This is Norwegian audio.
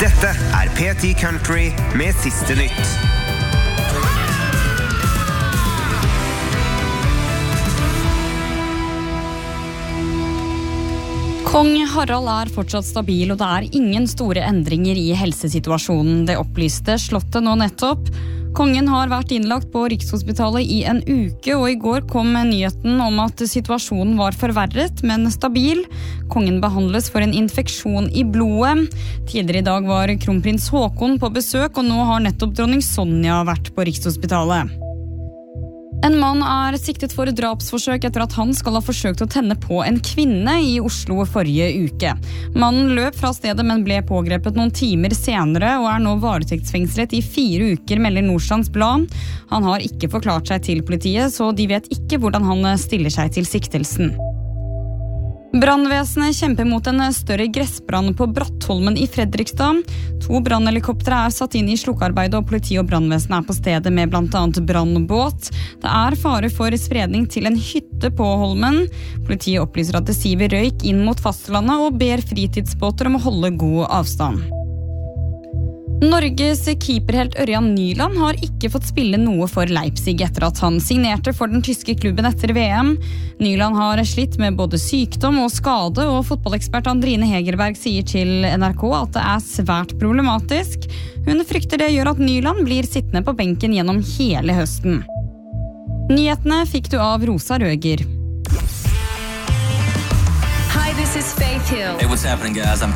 Dette P10 Country med siste nytt. Kong Harald fortsatt stabil, og det ingen store endringer i helsesituasjonen. Det opplyste Slottet nå nettopp. Kongen har vært innlagt på Rikshospitalet i en uke, og i går kom nyheten om at situasjonen var forverret, men stabil. Kongen behandles for en infeksjon i blodet. Tidligere i dag var kronprins Haakon på besøk, og nå har nettopp dronning Sonja vært på Rikshospitalet. En mann siktet for drapsforsøk etter at han skal ha forsøkt å tenne på en kvinne i Oslo forrige uke. Mannen løp fra stedet, men ble pågrepet noen timer senere og nå varetektsfengslet i 4 uker, melder Nordstrands Blad. Han har ikke forklart seg til politiet, så de vet ikke hvordan han stiller seg til siktelsen. Brannvesenet kjemper mot en større gressbrann på Brattholmen i Fredrikstad. 2 brannhelikoptre satt inn i slukkearbeidet, og politi og brannvesenet på stedet med blant annet brannbåt. Det fare for spredning til en hytte på Holmen. Politiet opplyser at det siver røyk inn mot fastlandet og ber fritidsbåter om å holde god avstand. Norges keeperhelt Ørjan Nyland har ikke fått spille noe for Leipzig etter at han signerte for den tyske klubben etter VM. Nyland har slitt med både sykdom og skade, og fotballekspert Andrine Hegerberg sier til NRK at det svært problematisk. Hun frykter det gjør at Nyland blir sittende på benken gjennom hele høsten. Nyhetene fikk du av Rosa Røger. Hi, this is Faith Hill. Hey, what's happening, guys? I'm